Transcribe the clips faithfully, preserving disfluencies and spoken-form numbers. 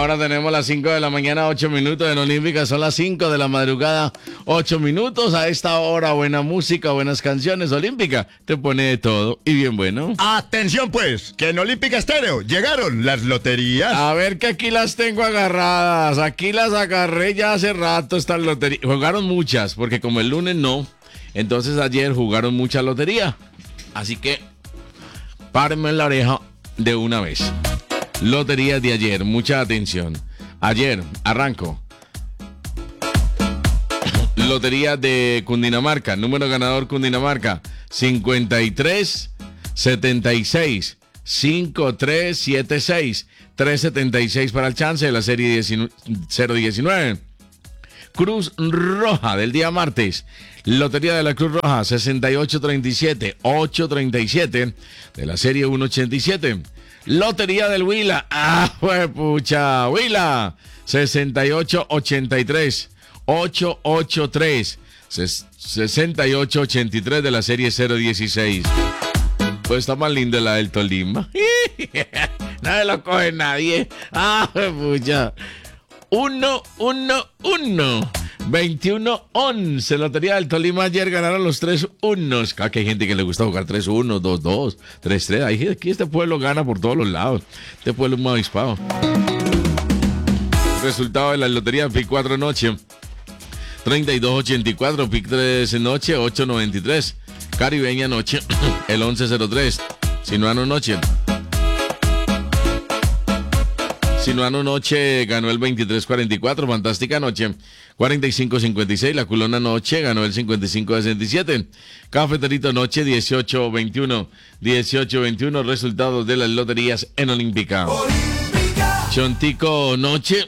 Ahora tenemos las cinco de la mañana, ocho minutos en Olímpica. Son las cinco de la madrugada, ocho minutos. A esta hora, buena música, buenas canciones. Olímpica te pone de todo y bien bueno. Atención pues, que en Olímpica Estéreo llegaron las loterías. A ver que aquí las tengo agarradas. Aquí las agarré ya hace rato estas loterías. Jugaron muchas, porque como el lunes no, entonces ayer jugaron mucha lotería. Así que párenme en la oreja de una vez. Loterías de ayer, mucha atención. Ayer, arranco. Lotería de Cundinamarca, número ganador Cundinamarca, cincuenta y tres setenta y seis cincuenta y tres setenta y seis trescientos setenta y seis para el chance de la serie cero diecinueve. Cruz Roja del día martes. Lotería de la Cruz Roja, sesenta y ocho treinta y siete ochocientos treinta y siete de la serie ciento ochenta y siete. Lotería del Huila. Ah, pues pucha. Huila, sesenta y ocho ochenta y tres ochocientos ochenta y tres. sesenta y ocho ochenta y tres de la serie cero dieciséis. Pues está más linda la del Tolima. Nadie lo coge nadie. Ah, pues pucha. uno, uno, uno. veintiuno once. Lotería del Tolima ayer ganaron los tres unos. Aquí hay gente que le gusta jugar tres uno, dos dos, tres tres. Aquí este pueblo gana por todos los lados. Este pueblo es muy avispado. Resultado de la lotería Pic cuatro noche. treinta y dos ochenta y cuatro. Pic tres noche, ocho noventa y tres. Caribeña noche, el once cero tres. Sinuano noche. Sinuano Noche ganó el veintitrés cuarenta y cuatro, Fantástica Noche cuarenta y cinco cincuenta y seis, La Culona Noche ganó el cincuenta y cinco sesenta y siete, Cafeterito Noche dieciocho veintiuno, dieciocho veintiuno, resultados de las loterías en Olímpica. Olímpica. Chontico Noche,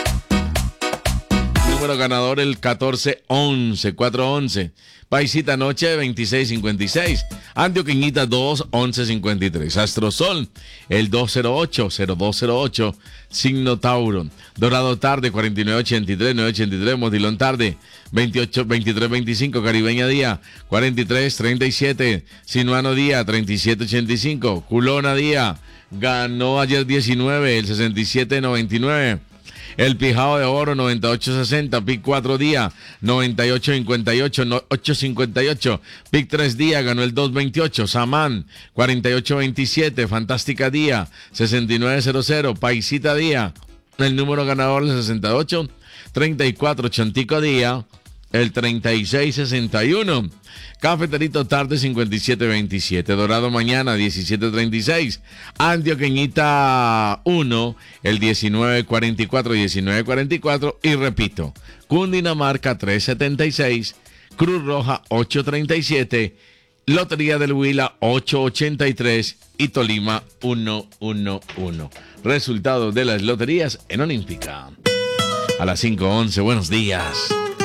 número ganador el catorce once, cuatro once, Paisita Noche veintiséis cincuenta y seis, Antioqueñita dos once cincuenta y tres, Astrosol el dos cero ocho, cero dos cero ocho, Signo Tauro, Dorado Tarde cuarenta y nueve ochenta y tres, nueve ochenta y tres, Motilón Tarde veintiocho veintitrés veinticinco, Caribeña Día cuarenta y tres treinta y siete, Sinuano Día treinta y siete ochenta y cinco, Culona Día ganó ayer diecinueve, el sesenta y siete noventa y nueve. El Pijao de Oro noventa y ocho sesenta, Pic cuatro día noventa y ocho cincuenta y ocho, ocho cincuenta y ocho, Pic tres día ganó el dos veintiocho, Samán cuarenta y ocho veintisiete, Fantástica Día sesenta y nueve cero cero, Paisita Día el número ganador el sesenta y ocho treinta y cuatro, Chontico Día el treinta y seis sesenta y uno, Cafeterito Tarde cincuenta y siete veintisiete, Dorado Mañana diecisiete treinta y seis, Antioqueñita uno, el diecinueve cuarenta y cuatro, diecinueve cuarenta y cuatro, y repito, Cundinamarca tres setenta y seis, Cruz Roja ocho treinta y siete, Lotería del Huila ocho ochenta y tres y Tolima uno uno uno. Resultados de las loterías en Olímpica. A las cinco once, buenos días.